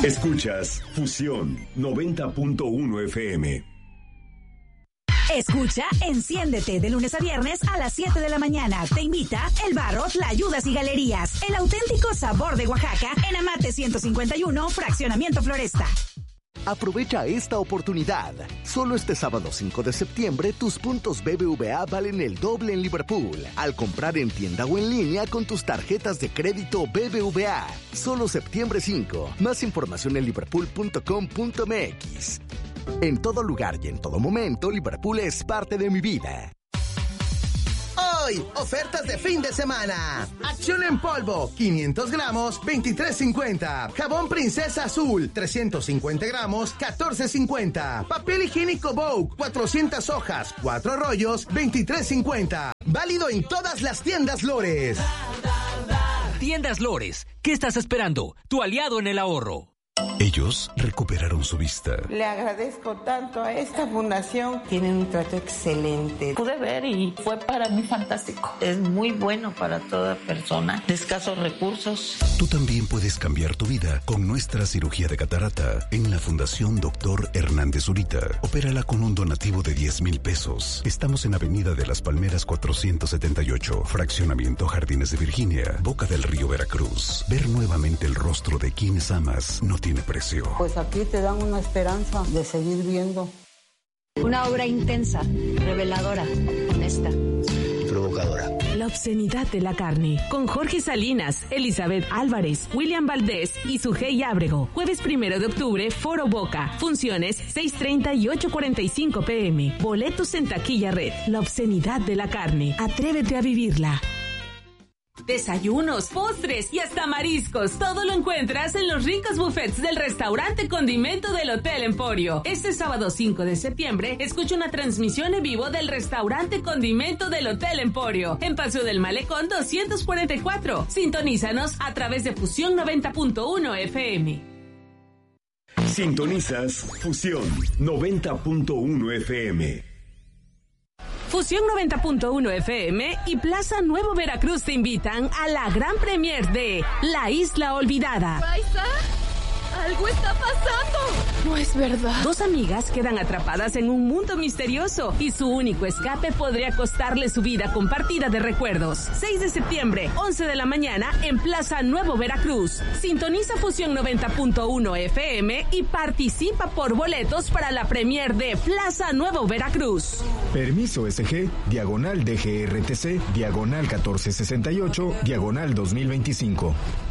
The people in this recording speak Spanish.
Escuchas Fusión 90.1 FM. Escucha Enciéndete de lunes a viernes a las 7 de la mañana. Te invita El Barro, Tlayudas y Galerías. El auténtico sabor de Oaxaca en Amate 151, Fraccionamiento Floresta. Aprovecha esta oportunidad. Solo este sábado 5 de septiembre, tus puntos BBVA valen el doble en Liverpool. Al comprar en tienda o en línea con tus tarjetas de crédito BBVA. Solo septiembre 5. Más información en liverpool.com.mx. En todo lugar y en todo momento, Liverpool es parte de mi vida. Hoy, ofertas de fin de semana. Acción en polvo, 500 gramos, 23.50. Jabón Princesa Azul, 350 gramos, 14.50. Papel higiénico Vogue, 400 hojas, 4 rollos, 23.50. Válido en todas las tiendas Lores. Tiendas Lores, ¿qué estás esperando? Tu aliado en el ahorro. Ellos recuperaron su vista. Le agradezco tanto a esta fundación. Tienen un trato excelente. Pude ver y fue para mí fantástico. Es muy bueno para toda persona de escasos recursos. Tú también puedes cambiar tu vida con nuestra cirugía de catarata en la Fundación Dr. Hernández Zurita. Opérala con un donativo de 10,000 pesos. Estamos en Avenida de las Palmeras 478, Fraccionamiento Jardines de Virginia, Boca del Río, Veracruz. Ver nuevamente el rostro de quienes amas no tiene precio. Pues aquí te dan una esperanza de seguir viendo. Una obra intensa, reveladora, honesta. Provocadora. La obscenidad de la carne. Con Jorge Salinas, Elizabeth Álvarez, William Valdés y Sujei Ábrego. Jueves 1 de octubre, Foro Boca. Funciones 6:30 y 8:45 p.m. Boletos en Taquilla Red. La obscenidad de la carne. Atrévete a vivirla. Desayunos, postres y hasta mariscos. Todo lo encuentras en los ricos buffets del restaurante Condimento del Hotel Emporio. Este sábado 5 de septiembre, escucha una transmisión en vivo del restaurante Condimento del Hotel Emporio en Paseo del Malecón 244. Sintonízanos a través de Fusión 90.1 FM. Sintonizas Fusión 90.1 FM. Fusión 90.1 FM y Plaza Nuevo Veracruz te invitan a la gran premier de La Isla Olvidada. ¿Raiza? ¡Algo está pasando! No es verdad. Dos amigas quedan atrapadas en un mundo misterioso y su único escape podría costarle su vida compartida de recuerdos. 6 de septiembre, 11 de la mañana en Plaza Nuevo Veracruz. Sintoniza Fusión 90.1 FM y participa por boletos para la premier de Plaza Nuevo Veracruz. Permiso SG, diagonal DGRTC, diagonal 1468, diagonal 2025.